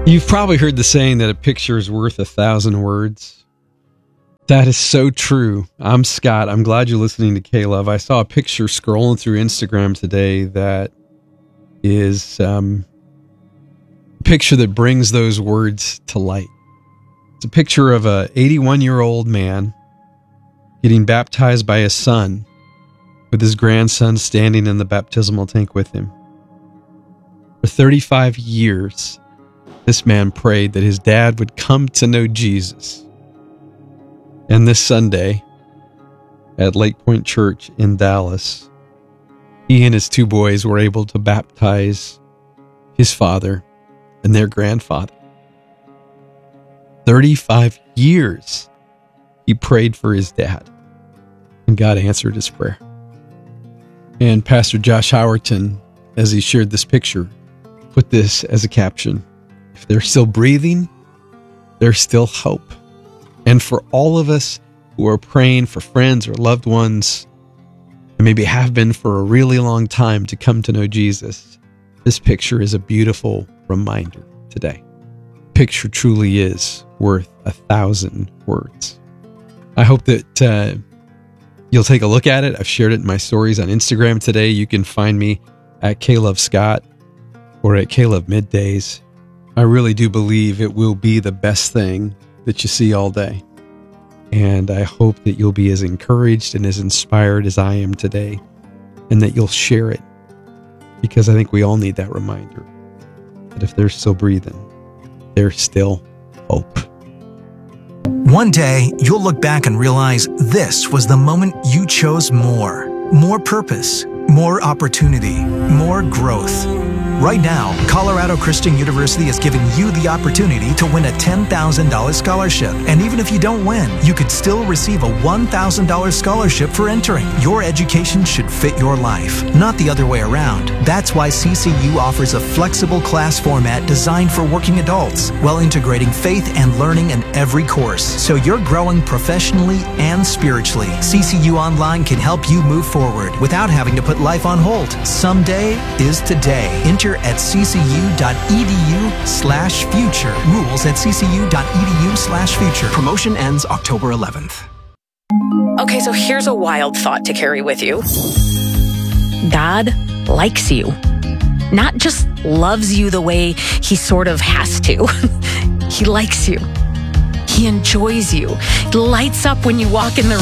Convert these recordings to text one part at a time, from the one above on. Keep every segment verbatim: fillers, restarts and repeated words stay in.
You've probably heard the saying that a picture is worth a thousand words. That is so true. I'm Scott. I'm glad you're listening to K-Love. I saw a picture scrolling through Instagram today that is um, a picture that brings those words to light. It's a picture of a eighty-one-year-old man getting baptized by his son, with his grandson standing in the baptismal tank with him. For thirty-five years, this man prayed that his dad would come to know Jesus. And this Sunday, at Lake Point Church in Dallas, he and his two boys were able to baptize his father and their grandfather. thirty-five years he prayed for his dad, and God answered his prayer. And Pastor Josh Howerton, as he shared this picture, put this as a caption: if they're still breathing, there's still hope. And for all of us who are praying for friends or loved ones, and maybe have been for a really long time, to come to know Jesus, this picture is a beautiful reminder today. Picture truly is worth a thousand words. I hope that uh, you'll take a look at it. I've shared it in my stories on Instagram today. You can find me at K-Love Scott or at K-Love Middays. I really do believe it will be the best thing that you see all day. And I hope that you'll be as encouraged and as inspired as I am today, and that you'll share it, because I think we all need that reminder that if they're still breathing, there's still hope. One day, you'll look back and realize this was the moment you chose more. More purpose, more opportunity, more growth. Right now, Colorado Christian University is giving you the opportunity to win a ten thousand dollars scholarship. And even if you don't win, you could still receive a one thousand dollars scholarship for entering. Your education should fit your life, not the other way around. That's why C C U offers a flexible class format designed for working adults, while integrating faith and learning in every course. So you're growing professionally and spiritually. C C U Online can help you move forward without having to put life on hold. Someday is today. Enter at ccu.edu slash future. Rules at ccu.edu slash future. Promotion ends October eleventh. Okay, so here's a wild thought to carry with you. God likes you. Not just loves you the way he sort of has to. He likes you. He enjoys you. He lights up when you walk in the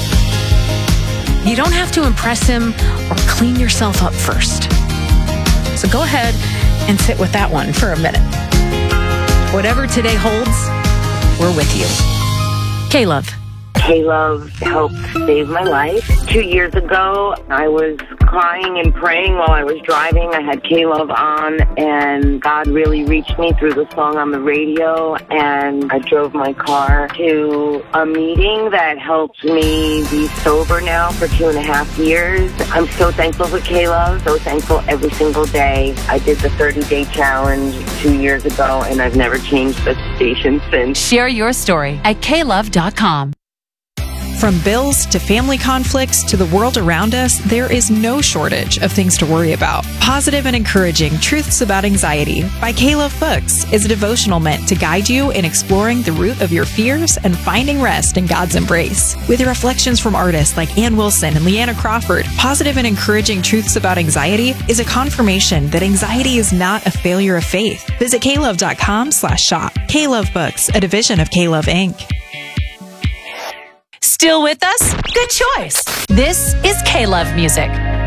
room. You don't have to impress him or clean yourself up first. So go ahead and sit with that one for a minute. Whatever today holds, we're with you. K-Love. K-Love helped save my life. Two years ago, I was crying and praying while I was driving. I had K-Love on, and God really reached me through the song on the radio, and I drove my car to a meeting that helped me be sober now for two and a half years. I'm so thankful for K-Love, so thankful every single day. I did the thirty-day challenge two years ago, and I've never changed the station since. Share your story at K love dot com. From bills to family conflicts to the world around us, there is no shortage of things to worry about. Positive and Encouraging Truths About Anxiety by K-Love Books is a devotional meant to guide you in exploring the root of your fears and finding rest in God's embrace. With reflections from artists like Ann Wilson and Leanna Crawford, Positive and Encouraging Truths About Anxiety is a confirmation that anxiety is not a failure of faith. Visit K-Love dot com slash shop. K-Love Books, a division of K-Love Incorporated. Still with us? Good choice. This is K-Love Music.